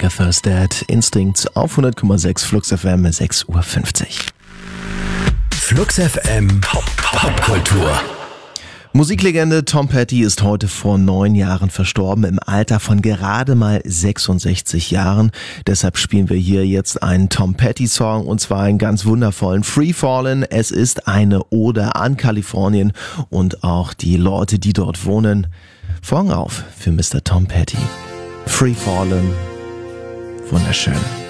Agatha's Dad, Instinct auf 100,6 Flux FM, 6:50 Uhr. Flux FM Popkultur. Musiklegende Tom Petty ist heute vor 9 Jahren verstorben, im Alter von gerade mal 66 Jahren. Deshalb spielen wir hier jetzt einen Tom Petty-Song, und zwar einen ganz wundervollen Free Fallin'. Es ist eine Ode an Kalifornien und auch die Leute, die dort wohnen. Vorhang auf für Mr. Tom Petty. Free Fallin'. Wunderschön.